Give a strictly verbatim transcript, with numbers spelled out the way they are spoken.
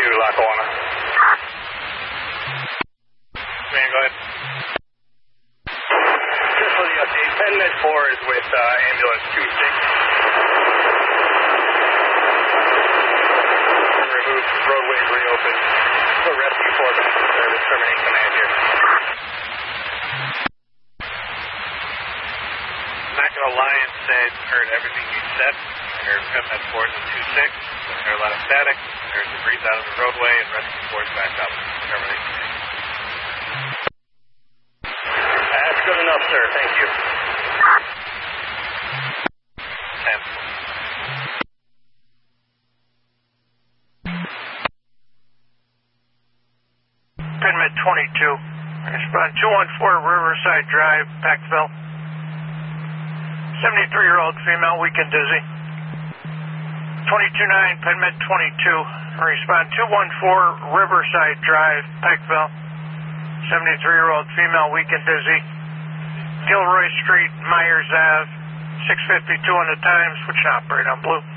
two, Lackawanna. Man, go ahead. Just for the update, ten med four is with uh, ambulance two six. Removed, roadways reopened. For rescue four back to service, terminate command here. I'm not going to lie and say I heard everything you said. I heard ten med four is with two six. I heard a lot of static. I heard debris out of the roadway and rescue force back up. Terminate command. That's good enough, sir. Thank you. ten. PenMed twenty-two. Respond two one four Riverside Drive, Packville. seventy-three-year-old female, weak and dizzy. twenty-two nine, PenMed twenty-two. Respond two one four Riverside Drive, Packville. seventy-three-year-old female, weak and dizzy. Gilroy Street, Myers Ave, six fifty-two on the time. Switch to operate on blue.